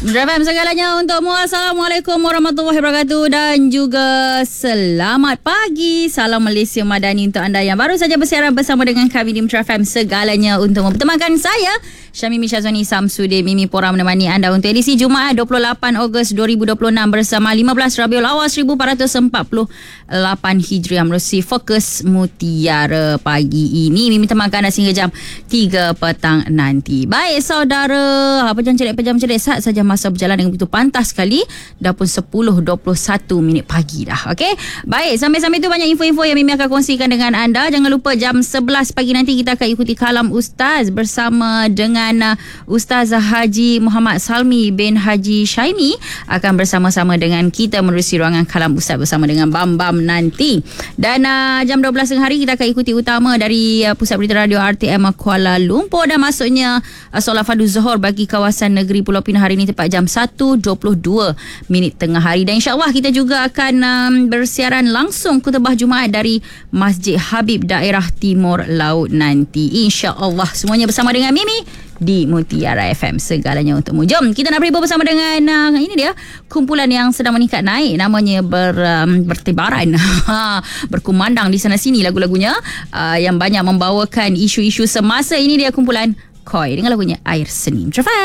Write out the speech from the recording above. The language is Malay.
FM segalanya untukmu. Assalamualaikum warahmatullahi wabarakatuh dan juga selamat pagi. Salam Malaysia Madani untuk anda yang baru saja bersiaran bersama dengan kami di Metro FM segalanya untukmu. Bertemankan saya Syamimi Syazwani Samsudin, Mimi Pora menemani anda untuk edisi Jumaat 28 Ogos 2026 bersama 15 Rabiul Awal 1448 Hijriah menerusi Fokus Mutiara pagi ini. Mimi temankan anda sehingga jam 3 petang nanti. Baik saudara, pejam celik saat saja masa berjalan dengan begitu pantas sekali. Dah pun 10.21 minit pagi dah. Okey. Baik, sambil-sambil itu banyak info-info yang Mimi akan kongsikan dengan anda. Jangan lupa jam 11 pagi nanti kita akan ikuti Kalam Ustaz bersama dengan Ustaz Haji Muhammad Salmi bin Haji Syaimi akan bersama-sama dengan kita menerusi ruangan Kalam Ustaz bersama dengan Bam nanti. Dan jam 12 tengah hari kita akan ikuti utama dari Pusat Berita Radio RTM Kuala Lumpur dan masuknya solat fardu Zuhur bagi kawasan negeri Pulau Pinang hari ini tepat jam 1.22 minit tengah hari. Dan insyaAllah kita juga akan bersiaran langsung khutbah Jumaat dari Masjid Habib daerah Timur Laut nanti. InsyaAllah semuanya bersama dengan Mimi di Mutiara FM segalanya untukmu. Jom kita nak berhibur bersama dengan ini dia kumpulan yang sedang meningkat naik, namanya bertebaran berkumandang di sana sini lagu-lagunya yang banyak membawakan isu-isu semasa. Ini dia kumpulan Koi dengan lagunya Air Seni.